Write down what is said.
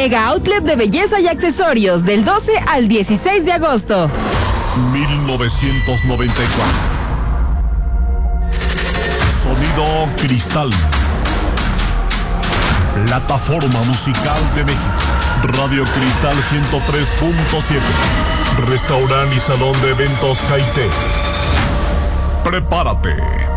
Mega Outlet de belleza y accesorios del 12 al 16 de agosto. 1994. Sonido Cristal. Plataforma musical de México. Radio Cristal 103.7. Restaurante y salón de eventos Jaité. Prepárate